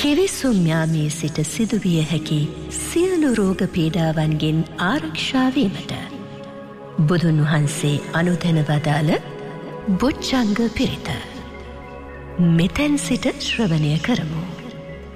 කිවිසුම් යාමේ සිට සිදුවිය හැකි සියලු රෝග පීඩාවන්ගෙන් ආරක්ෂාවීමට බුදුන් වහන්සේ අනුතැන වදාළ බොජ්ජංග පිරිත මෙතැන් සිට ශ්‍රවණය කරමු.